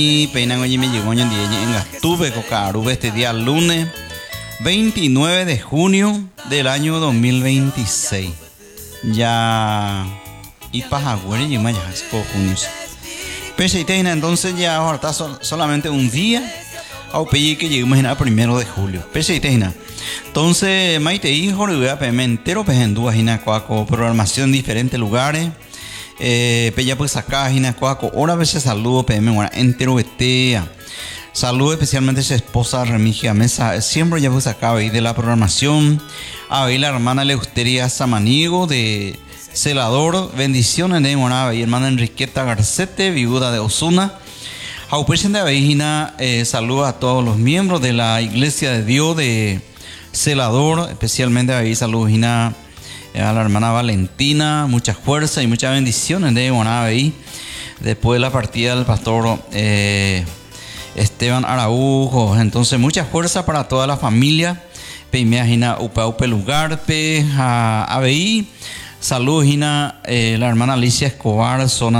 Y peinan oye me llegó en Gastuve Cocarube este día lunes 29 de junio del año 2026. Ya y Pajagüere y Mayas junio. Pese y entonces ya ahora solamente un día au pelle que llegamos en el 1 de julio. Pese y entonces Maite hijo le voy a pedir entero pejendúa hina cuaco programación en diferentes lugares. Pella pues acá hina cuaco ahora a veces saludo PM entero betea. Saludo especialmente a su esposa Remigia Mesa, siempre ya pues acá de la programación. A ver la hermana Leusteria Samaniego de Celador, bendiciones de Morava y hermana Enriqueta Garcete, viuda de Osuna. Aupechen de Avejina, saludo a todos los miembros de la Iglesia de Dios de Celador, especialmente ahí saludos a la hermana Valentina, mucha fuerza y muchas bendiciones de Morava ahí. Después de la partida del pastor Esteban Araujo, entonces mucha fuerza para toda la familia. Peimea Upe Lugarpe, a ABI. Saludos, la hermana Alicia Escobar, zona